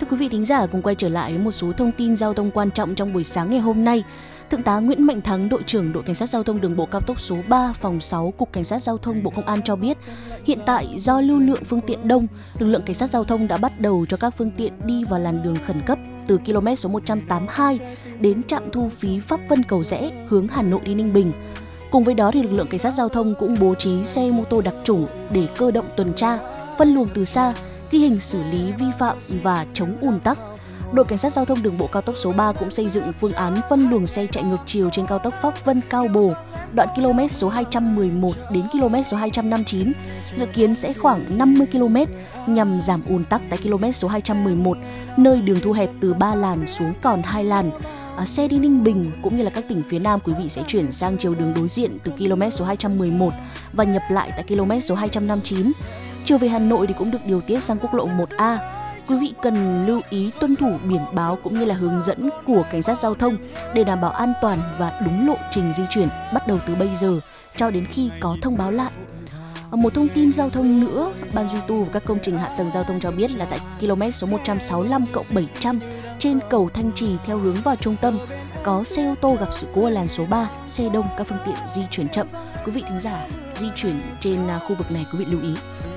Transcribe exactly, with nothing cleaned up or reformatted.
Thưa quý vị thính giả, cùng quay trở lại với một số thông tin giao thông quan trọng trong buổi sáng ngày hôm nay. Thượng tá Nguyễn Mạnh Thắng, đội trưởng đội cảnh sát giao thông đường bộ cao tốc số ba, phòng sáu, Cục Cảnh sát Giao thông Bộ Công an cho biết, hiện tại do lưu lượng phương tiện đông, lực lượng cảnh sát giao thông đã bắt đầu cho các phương tiện đi vào làn đường khẩn cấp từ km số một trăm tám mươi hai đến trạm thu phí Pháp Vân Cầu Giẽ hướng Hà Nội đi Ninh Bình. Cùng với đó thì lực lượng cảnh sát giao thông cũng bố trí xe mô tô đặc chủng để cơ động tuần tra, phân luồng từ xa, ghi hình xử lý vi phạm và chống ùn tắc. Đội cảnh sát giao thông đường bộ cao tốc số ba cũng xây dựng phương án phân luồng xe chạy ngược chiều trên cao tốc Pháp Vân Cao Bồ, đoạn km số hai trăm mười một đến km số hai trăm năm mươi chín, dự kiến sẽ khoảng năm mươi ki lô mét nhằm giảm ùn tắc tại km số hai trăm mười một, nơi đường thu hẹp từ ba làn xuống còn hai làn. À, xe đi Ninh Bình cũng như là các tỉnh phía Nam quý vị sẽ chuyển sang chiều đường đối diện từ km số hai trăm mười một và nhập lại tại km số hai trăm năm mươi chín. Chiều về Hà Nội thì cũng được điều tiết sang quốc lộ một A. Quý vị cần lưu ý tuân thủ biển báo cũng như là hướng dẫn của cảnh sát giao thông để đảm bảo an toàn và đúng lộ trình di chuyển bắt đầu từ bây giờ cho đến khi có thông báo lại. Một thông tin giao thông nữa, Ban duy tu và các công trình hạ tầng giao thông cho biết là tại km số một trăm sáu mươi lăm cộng bảy trăm trên cầu Thanh Trì theo hướng vào trung tâm có xe ô tô gặp sự cố ở làn số ba, xe đông, các phương tiện di chuyển chậm. Quý vị thính giả di chuyển trên khu vực này quý vị lưu ý.